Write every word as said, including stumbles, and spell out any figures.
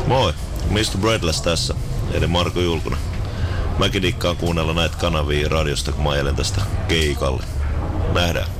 Moi, mister Breadless tässä, eli Marko Julkunen. Mäkin dikkaan kuunnella näitä kanavia radiosta, kun mä ajelen tästä keikalle. Nähdään.